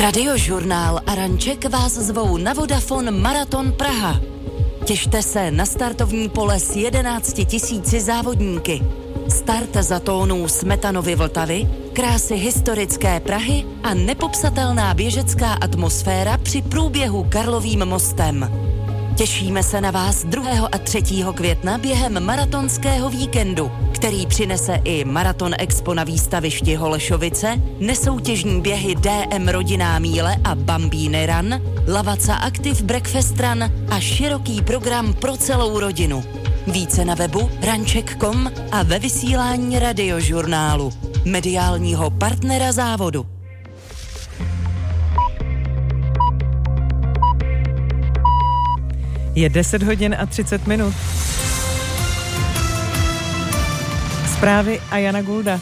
Radiožurnál a Ranček vás zvou na Vodafone Maraton Praha. Těšte se na startovní pole s 11 000 závodníky. Start za tónů Smetanovy Vltavy, krásy historické Prahy a nepopsatelná běžecká atmosféra při průběhu Karlovým mostem. Těšíme se na vás 2. a 3. května během maratonského víkendu, který přinese i Maraton Expo na výstavišti Holešovice, nesoutěžní běhy DM Rodinná míle a Bambíny Run, Lavazza Active Breakfast Run a široký program pro celou rodinu. Více na webu ranček.com a ve vysílání Radiožurnálu, mediálního partnera závodu. Je 10 hodin a 30 minut. Zprávy a Jana Gulda.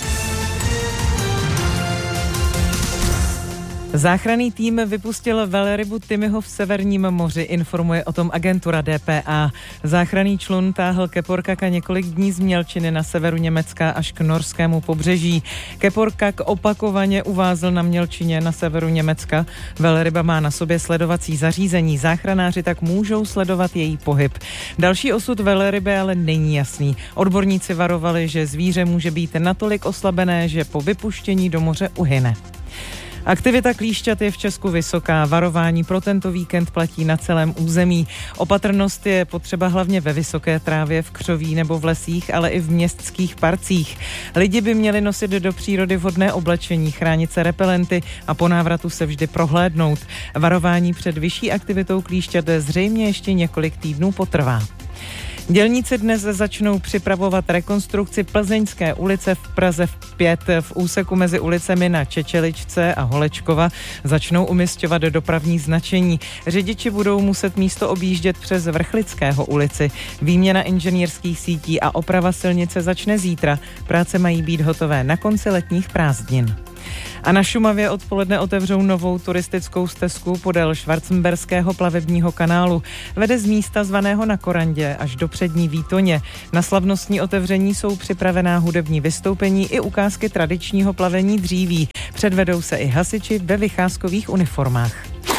Záchranný tým vypustil velrybu Timyho v Severním moři, informuje o tom agentura DPA. Záchranný člun táhl keporkaka několik dní z mělčiny na severu Německa až k norskému pobřeží. Keporkak opakovaně uvázl na mělčině na severu Německa. Velryba má na sobě sledovací zařízení, záchranáři tak můžou sledovat její pohyb. Další osud velryby ale není jasný. Odborníci varovali, že zvíře může být natolik oslabené, že po vypuštění do moře uhyne. Aktivita klíšťat je v Česku vysoká. Varování pro tento víkend platí na celém území. Opatrnost je potřeba hlavně ve vysoké trávě, v křoví nebo v lesích, ale i v městských parcích. Lidi by měli nosit do přírody vhodné oblečení, chránit se repelenty a po návratu se vždy prohlédnout. Varování před vyšší aktivitou klíšťat zřejmě ještě několik týdnů potrvá. Dělníci dnes začnou připravovat rekonstrukci Plzeňské ulice v Praze 5. V úseku mezi ulicemi na Čečeličce a Holečkova začnou umisťovat dopravní značení. Řidiči budou muset místo objíždět přes Vrchlického ulici. Výměna inženýrských sítí a oprava silnice začne zítra. Práce mají být hotové na konci letních prázdnin. A na Šumavě odpoledne otevřou novou turistickou stezku podél Schwarzenberského plavebního kanálu. Vede z místa zvaného Na Korandě až do přední Výtoně. Na slavnostní otevření jsou připravená hudební vystoupení i ukázky tradičního plavení dříví. Předvedou se i hasiči ve vycházkových uniformách.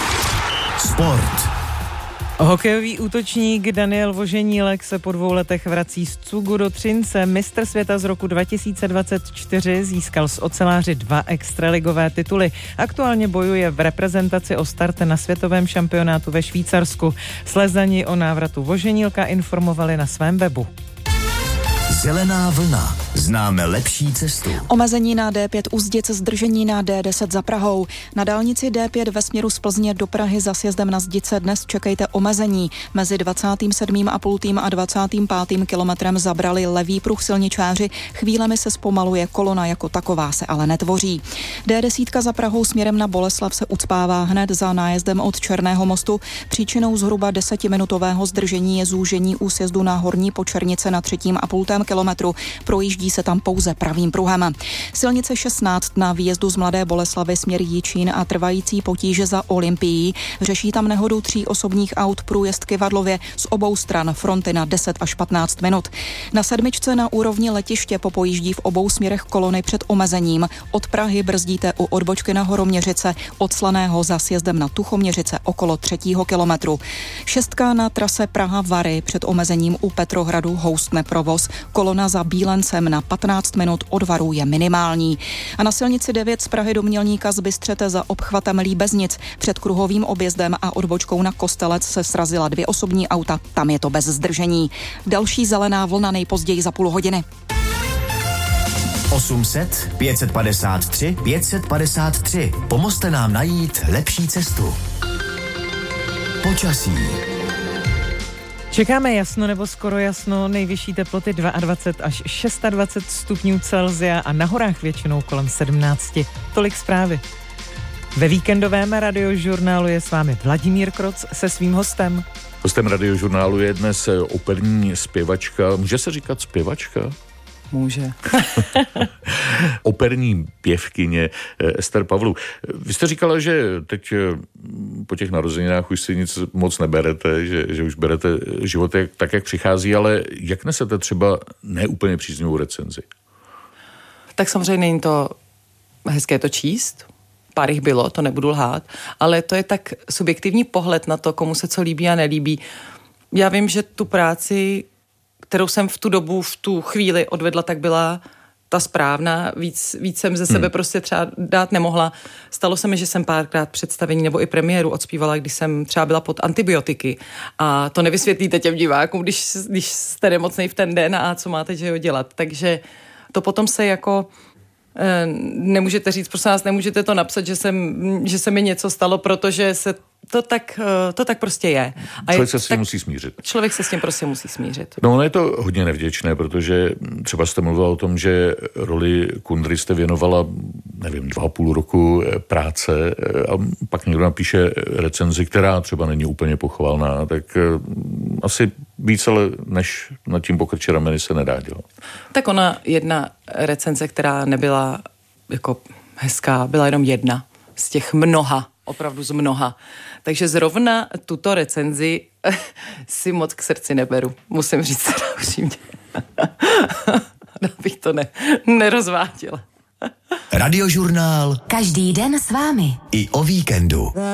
Sport. Hokejový útočník Daniel Voženílek se po 2 letech vrací z Cugu do Třince. Mistr světa z roku 2024 získal z oceláři 2 extraligové tituly. Aktuálně bojuje v reprezentaci o start na světovém šampionátu ve Švýcarsku. Slezani o návratu Voženílka informovali na svém webu. Zelená vlna. Známe lepší cestu. Omezení na D5 Úzdic, zdržení na D10 za Prahou. Na dálnici D5 ve směru z Plzně do Prahy za sjezdem na Zdice dnes čekejte omezení. Mezi 27,5. a 25. kilometrem zabrali levý pruh silničáři. Chvílemi se zpomaluje, kolona jako taková se ale netvoří. D10 za Prahou směrem na Boleslav se ucpává hned za nájezdem od Černého mostu. Příčinou zhruba 10minutového zdržení je zúžení úsjezdu na Horní Počernice na 3,5 kilometru. Projíždí se tam pouze pravým pruhem. Silnice 16 na výjezdu z Mladé Boleslavy směr Jičín a trvající potíže za Olympií. Řeší tam nehodu 3 osobních aut průjezd Kyvadlově z obou stran fronty na 10 až 15 minut. Na 7 na úrovni letiště popojíždí v obou směrech kolony před omezením. Od Prahy brzdíte u odbočky na Horoměřice, od Slaného za sjezdem na Tuchoměřice okolo 3. kilometru. 6 na trase Praha-Vary před omezením u Petrohradu houstne provoz. Kolona za Bílencem na 15 minut od Varu je minimální. A na silnici 9 z Prahy do Mělníka zbystřete za obchvatem Líbeznic. Před kruhovým objezdem a odbočkou na Kostelec se srazila 2 osobní auta, tam je to bez zdržení. Další zelená vlna nejpozději za půl hodiny. 800 553 553. Pomozte nám najít lepší cestu. Počasí. Čekáme jasno nebo skoro jasno, nejvyšší teploty 22 až 26 stupňů Celsia a na horách většinou kolem 17. Tolik zprávy. Ve víkendovém Radiožurnálu je s vámi Vladimír Kroc se svým hostem. Hostem Radiožurnálu je dnes operní zpěvačka. Může se říkat zpěvačka? Může. Operní pěvkyně Ester Pavlů. Vy jste říkala, že teď po těch narozeninách už si nic moc neberete, že už berete život tak, jak přichází, ale jak nesete třeba neúplně příznivou recenzi? Tak samozřejmě není to hezké to číst, pár jich bylo, to nebudu lhát, ale to je tak subjektivní pohled na to, komu se co líbí a nelíbí. Já vím, že tu práci, kterou jsem v tu dobu, v tu chvíli odvedla, tak byla ta správná, víc jsem ze sebe prostě třeba dát nemohla. Stalo se mi, že jsem párkrát představení nebo i premiéru odspívala, když jsem třeba byla pod antibiotiky. A to nevysvětlíte těm divákům, když jste nemocnej v ten den a co máte, že ho dělat. Takže to potom se jako nemůžete říct, prosím vás, nemůžete to napsat, že se mi něco stalo, protože se to tak prostě je. A člověk se s tím musí smířit. Člověk se s tím prostě musí smířit. No, ono je to hodně nevděčné, protože třeba jste mluvila o tom, že roli Kundry jste věnovala, nevím, 2,5 roku práce a pak někdo napíše recenzi, která třeba není úplně pochvalná, tak asi víc, ale než nad tím pokrčit rameny se nedá dělat. Tak ona jedna recenze, která nebyla jako hezká, byla jenom jedna z těch mnoha, opravdu z mnoha. Takže zrovna tuto recenzi si moc k srdci neberu. Musím říct se upřímně. Abych to nerozváděla. Radiožurnál. Každý den s vámi. I o víkendu.